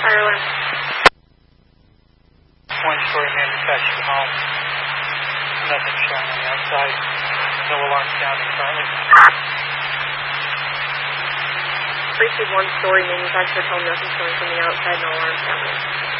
Fire alarm. One-story manufactured home. Nothing showing on the outside. No alarm sounding currently. 321 one-story manufactured home. Nothing showing from the outside. No alarm sounding.